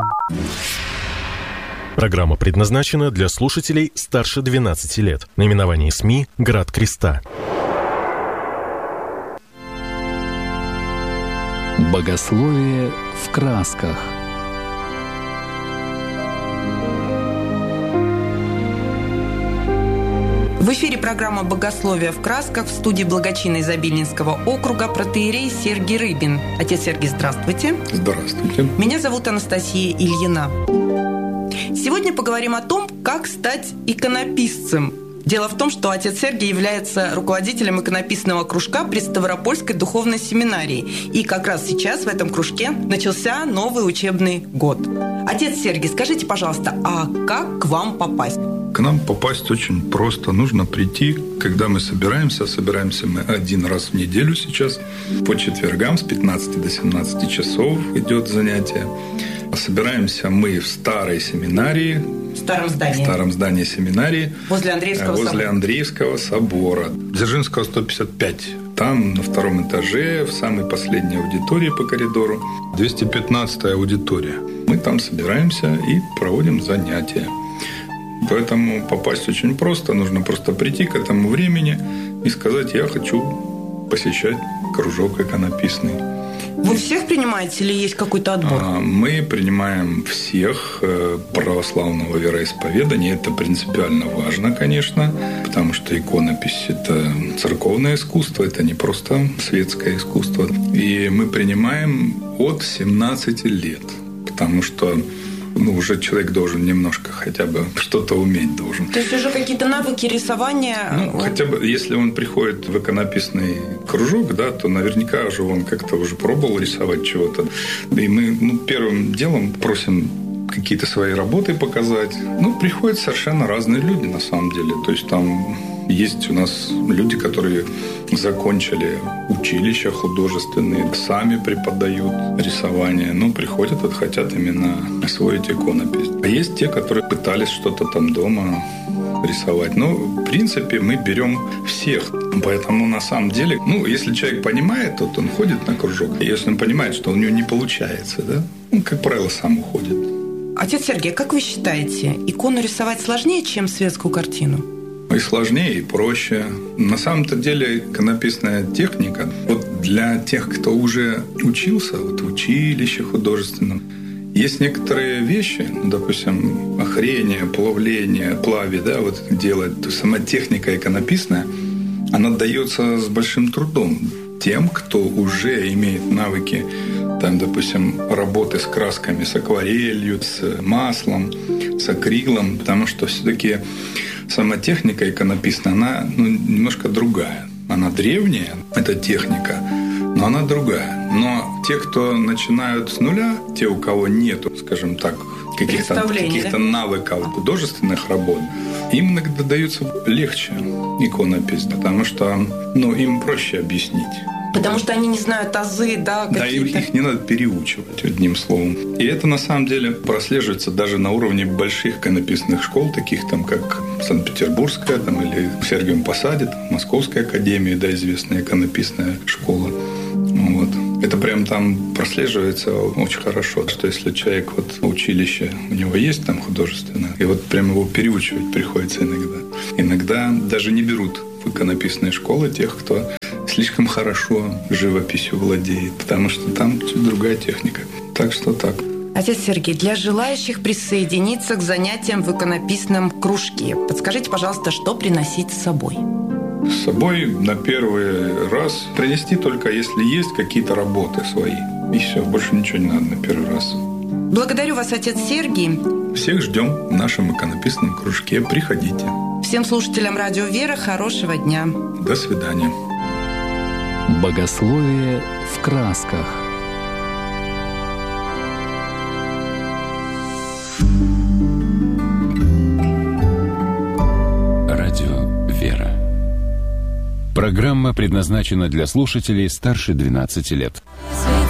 Программа предназначена для слушателей старше 12 лет. Наименование СМИ «Град Креста». Богословие в красках. В эфире программа «Богословие в красках», в студии Благочинно-Изобильнинского округа протоиерей Сергий Рыбин. Отец Сергий, здравствуйте. Здравствуйте. Меня зовут Анастасия Ильина. Сегодня поговорим о том, как стать иконописцем. Дело в том, что отец Сергий является руководителем иконописного кружка при Ставропольской духовной семинарии. И как раз сейчас в этом кружке начался новый учебный год. Отец Сергий, скажите, пожалуйста, а как к вам попасть? К нам попасть очень просто. Нужно прийти, когда мы собираемся. Собираемся мы один раз в неделю сейчас. По четвергам с 15 до 17 часов идет занятие. Собираемся мы в старой семинарии. В старом здании. В старом здании семинарии. Возле Андреевского собора. Дзержинского 155. Там на втором этаже, в самой последней аудитории по коридору. 215-я аудитория. Мы там собираемся и проводим занятия. Поэтому попасть очень просто. Нужно просто прийти к этому времени и сказать: я хочу посещать кружок иконописный. Вы всех принимаете или есть какой-то отбор? Мы принимаем всех православного вероисповедания. Это принципиально важно, конечно, потому что иконопись – это церковное искусство, это не просто светское искусство. И мы принимаем от 17 лет, потому что уже человек должен немножко хотя бы что-то уметь должен. То есть уже какие-то навыки рисования? Хотя бы, если он приходит в иконописный кружок, да, то наверняка же он как-то уже пробовал рисовать чего-то. И мы первым делом просим какие-то свои работы показать. Приходят совершенно разные люди на самом деле. То есть там есть у нас люди, которые закончили училища художественные, сами преподают рисование, приходят, хотят именно освоить иконопись. А есть те, которые пытались что-то там дома рисовать. В принципе, мы берем всех. Поэтому, на самом деле, если человек понимает, то он ходит на кружок. И если он понимает, что у него не получается, да, он, как правило, сам уходит. Отец Сергий, как вы считаете, икону рисовать сложнее, чем светскую картину? И сложнее, и проще. На самом-то деле иконописная техника, для тех, кто уже учился в училище художественном, есть некоторые вещи, допустим, охрение, плавление, плави, да, делать. То есть сама техника иконописная, она дается с большим трудом тем, кто уже имеет навыки, допустим, работы с красками, с акварелью, с маслом, с акрилом, потому что все-таки сама техника иконописная, она немножко другая. Она древняя, эта техника, но она другая. Но те, кто начинают с нуля, те, у кого нету, скажем так, каких-то навыков художественных работ, им иногда дается легче иконопись, потому что им проще объяснить. Потому что они не знают азы, да, какие-то. Да, их не надо переучивать, одним словом. И это, на самом деле, прослеживается даже на уровне больших иконописных школ, таких как Санкт-Петербургская, или в Сергиевом Посаде, Московская академия, да, известная иконописная школа. Это прям там прослеживается очень хорошо, что если человек училище, у него есть там художественное, и прям его переучивать приходится иногда. Иногда даже не берут в иконописные школы тех, кто слишком хорошо живописью владеет, потому что там чуть другая техника. Так что так. Отец Сергий, для желающих присоединиться к занятиям в иконописном кружке, подскажите, пожалуйста, что приносить с собой? С собой на первый раз принести только, если есть какие-то работы свои. И все, больше ничего не надо на первый раз. Благодарю вас, отец Сергий. Всех ждем в нашем иконописном кружке. Приходите. Всем слушателям Радио Вера хорошего дня. До свидания. Богословие в красках. Радио Вера. Программа предназначена для слушателей старше 12 лет.